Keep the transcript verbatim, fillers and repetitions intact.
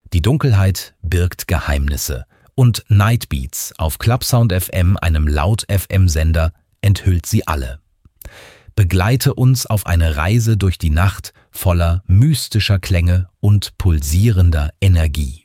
Die Dunkelheit birgt Geheimnisse und Nightbeats auf Clubsound F M, einem Laut-F M-Sender, enthüllt sie alle. Begleite uns auf eine Reise durch die Nacht voller mystischer Klänge und pulsierender Energie.